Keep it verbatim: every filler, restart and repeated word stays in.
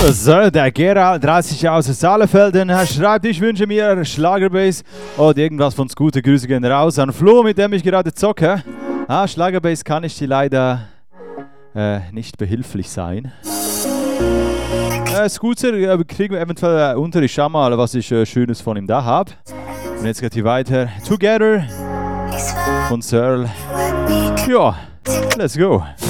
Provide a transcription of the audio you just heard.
So, der Gera, dreißig aus Saalfelden, er schreibt, ich wünsche mir Schlagerbass und irgendwas von Scooter. Grüße gehen raus an Flo, mit dem ich gerade zocke. Ah, Schlagerbass kann ich dir leider äh, nicht behilflich sein. Äh, Scooter äh, kriegen wir eventuell äh, unter. Ich schau mal, was ich äh, Schönes von ihm da habe. Und jetzt geht hier weiter. Together von Searle. Ja, let's go.